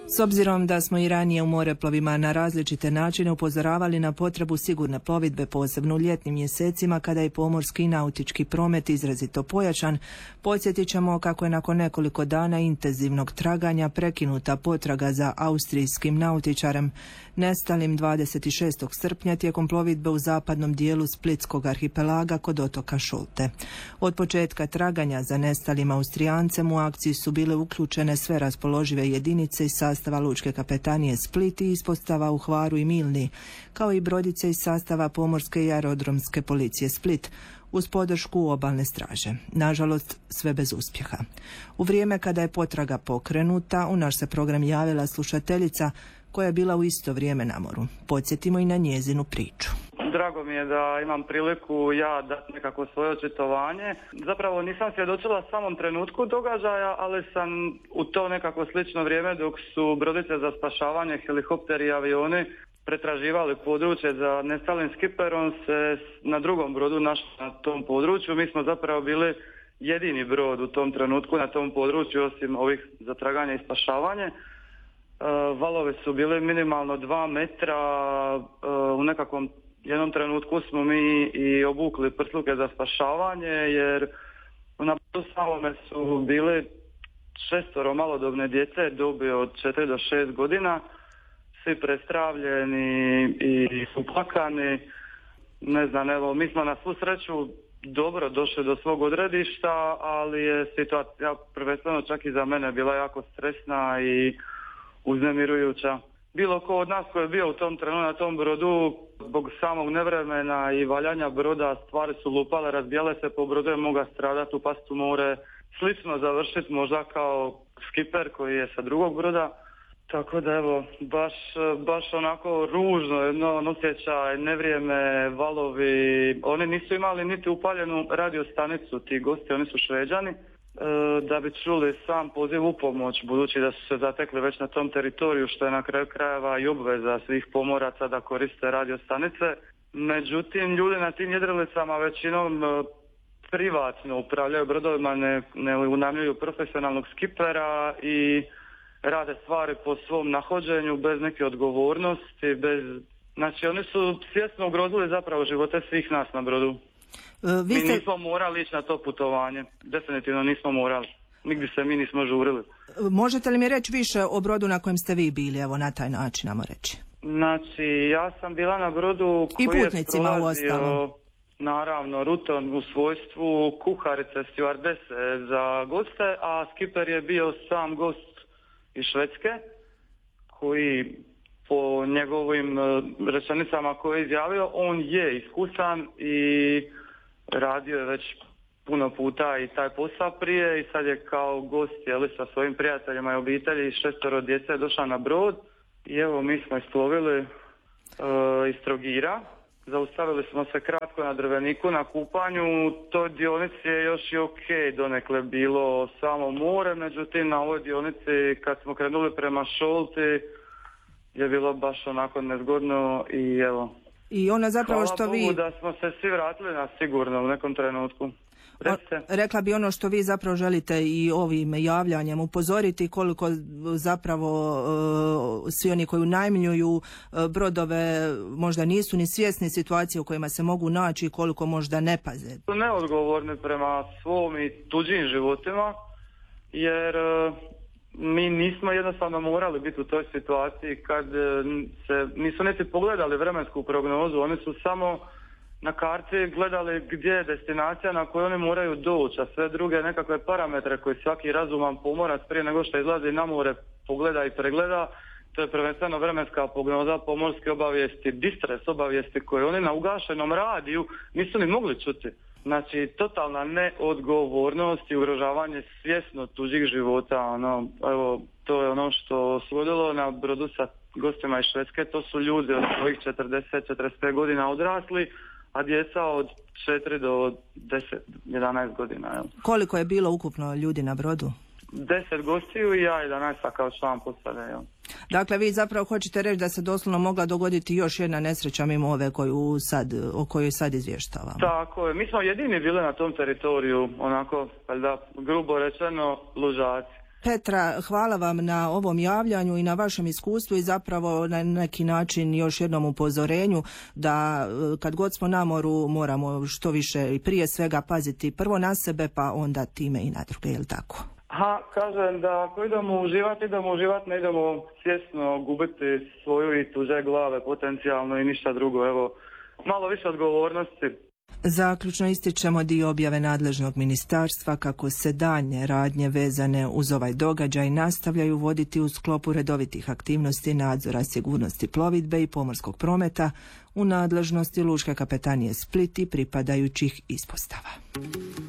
S obzirom da smo i ranije u moreplovima na različite načine upozoravali na potrebu sigurne plovidbe, posebno u ljetnim mjesecima kada je pomorski i nautički promet izrazito pojačan, podsjetit ćemo kako je nakon nekoliko dana intenzivnog traganja prekinuta potraga za austrijskim nautičarem nestalim 26. srpnja tijekom plovidbe u zapadnom dijelu Splitskog arhipelaga kod otoka Šolte. Od početka traganja za nestalim Austrijancem u akciji su bile uključene sve raspoložive jedinice iz sastava Lučke kapetanije Split i ispostava u Hvaru i Milni, kao i brodice iz sastava Pomorske i aerodromske policije Split, uz podršku obalne straže. Nažalost, sve bez uspjeha. U vrijeme kada je potraga pokrenuta, u naš se program javila slušateljica koja je bila u isto vrijeme na moru. Podsjetimo i na njezinu priču. Drago mi je da imam priliku ja dati nekako svoje očitovanje. Zapravo nisam svjedočila samom trenutku događaja, ali sam u to nekako slično vrijeme dok su brodice za spašavanje, helikopteri i avioni pretraživali područje za nestalim skiperom se na drugom brodu našli na tom području. Mi smo zapravo bili jedini brod u tom trenutku na tom području osim ovih za traganje i spašavanje. Valovi su bili minimalno 2 metra, u nekakvom jednom trenutku smo mi i obukli prsluke za spašavanje jer na brodu samome su bili 6 malodobne djece dobi od 4 do 6 godina, svi prestravljeni i uplakani. Ne znam, evo, mi smo na svu sreću dobro došli do svog odredišta, ali je situacija prvenstveno čak i za mene bila jako stresna i uznemirujuća. Bilo ko od nas koji je bio u tom trenutku na tom brodu, zbog samog nevremena i valjanja broda, stvari su lupale, razbijale se po brodu, je mogla stradati, upast u more, slično završiti možda kao skiper koji je sa drugog broda. Tako da evo, baš onako ružno jedno osjećaj, nevrijeme, valovi. Oni nisu imali niti upaljenu radiostanicu, ti gosti, oni su Šveđani, da bi čuli sam poziv u pomoć, budući da su se zatekli već na tom teritoriju, što je na kraju krajeva i obveza svih pomoraca da koriste radiostanice. Međutim, ljudi na tim jedrilicama većinom privatno upravljaju brodovima, ne unajmljuju profesionalnog skipera i rade stvari po svom nahođenju, bez neke odgovornosti, znači oni su svjesno ugrozili zapravo živote svih nas na brodu. Mi nismo morali ići na to putovanje, definitivno nismo morali, nigdje se mi nismo žurili. Možete li mi reći više o brodu na kojem ste vi bili, evo na taj način namo reći? Znači, ja sam bila na brodu koji je prolazio, naravno, rutom u svojstvu kuharice, stjuardese za goste, a skiper je bio sam gost iz Švedske, koji po njegovim rečenicama koje je izjavio, on je iskusan i radio je već puno puta i taj posao prije i sad je kao gost sa svojim prijateljima i obitelji i 6 djece došao na brod i evo mi smo isplovili iz Trogira. Zaustavili smo se kratko na Drveniku na kupanju, toj dionici je još i ok, donekle bilo samo more, međutim na ovoj dionici kad smo krenuli prema Šolti je bilo baš onako nezgodno i evo. I ona zapravo hvala što Bogu vi... da smo se svi vratili na sigurno u nekom trenutku. Rekla bi ono što vi zapravo želite i ovim javljanjem upozoriti koliko zapravo svi oni koji unajmljuju brodove možda nisu ni svjesni situacije u kojima se mogu naći i koliko možda ne paze. Neodgovorni prema svom i tuđim životima jer mi nismo jednostavno morali biti u toj situaciji kad se nisu niti pogledali vremensku prognozu, oni su samo na karti gledali gdje je destinacija na koju oni moraju doći, a sve druge nekakve parametre koje svaki razuman pomorac prije nego što izlazi na more pogleda i pregleda, to je prvenstveno vremenska prognoza, pomorske obavijesti, distres obavijesti koje oni na ugašenom radiju nisu ni mogli čuti. Znači, totalna neodgovornost i ugrožavanje svjesno tuđih života. Evo, to je ono što svodilo na brodu sa gostima iz Švedske. To su ljudi od svojih 40-45 godina odrasli, a djeca od 4 do 10-11 godina. Evo. Koliko je bilo ukupno ljudi na brodu? 10 gostiju i ja 11 kao član posade. Dakle, vi zapravo hoćete reći da se doslovno mogla dogoditi još jedna nesreća mimo ove o kojoj sad izvještavamo. Tako je. Mi smo jedini bili na tom teritoriju, onako, da grubo rečeno, lužaci. Petra, hvala vam na ovom javljanju i na vašem iskustvu i zapravo na neki način još jednom upozorenju da kad god smo na moru moramo što više i prije svega paziti prvo na sebe pa onda time i na druge, je li tako? Kažem da ako idemo uživati, ne idemo svjesno gubiti svoju i tuđe glave potencijalno i ništa drugo. Evo, malo više odgovornosti. Zaključno ističemo dio objave nadležnog ministarstva kako se daljnje radnje vezane uz ovaj događaj nastavljaju voditi u sklopu redovitih aktivnosti nadzora sigurnosti plovidbe i pomorskog prometa u nadležnosti Lučke kapetanije Split i pripadajućih ispostava.